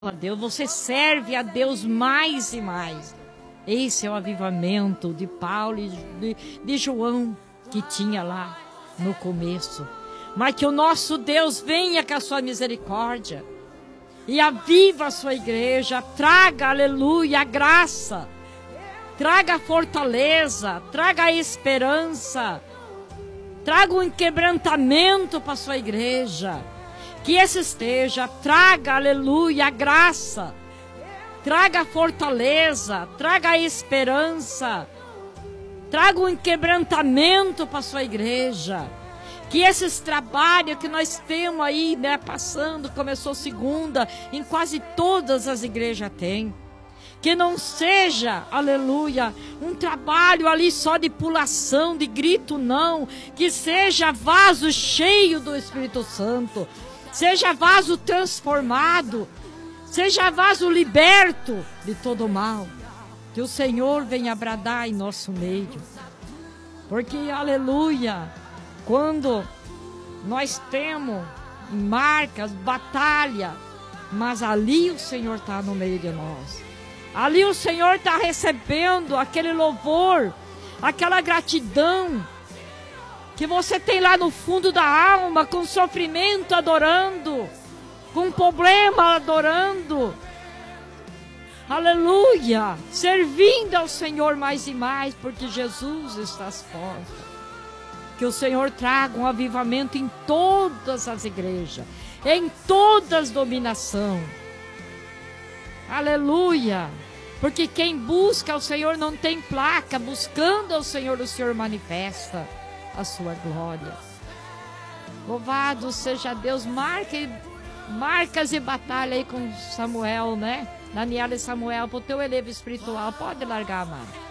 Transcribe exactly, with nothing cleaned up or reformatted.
a Deus, você serve a Deus mais e mais. Esse é o avivamento de Paulo e de, de João que tinha lá no começo. Mas que o nosso Deus venha com a sua misericórdia e aviva a sua igreja, traga, aleluia, a graça, traga a fortaleza, traga a esperança, traga um quebrantamento para a sua igreja. Que esse esteja, traga, aleluia, a graça, traga a fortaleza, traga a esperança, traga um quebrantamento para a sua igreja. Que esses trabalhos que nós temos aí, né, passando, começou segunda, em quase todas as igrejas tem. Que não seja, aleluia, um trabalho ali só de pulação, de grito, não. Que seja vaso cheio do Espírito Santo. Seja vaso transformado. Seja vaso liberto de todo mal. Que o Senhor venha bradar em nosso meio. Porque, aleluia, quando nós temos marcas, batalha, mas ali o Senhor está no meio de nós. Ali o Senhor está recebendo aquele louvor, aquela gratidão que você tem lá no fundo da alma, com sofrimento adorando, com problema adorando. Aleluia! Servindo ao Senhor mais e mais, porque Jesus está às portas. Que o Senhor traga um avivamento em todas as igrejas, em todas as dominações. Aleluia! Porque quem busca ao Senhor não tem placa, buscando ao Senhor, o Senhor manifesta a sua glória. Louvado seja Deus. Marque, marcas e batalha aí com Samuel, né? Daniela e Samuel, para o teu elevo espiritual. Pode largar, amado.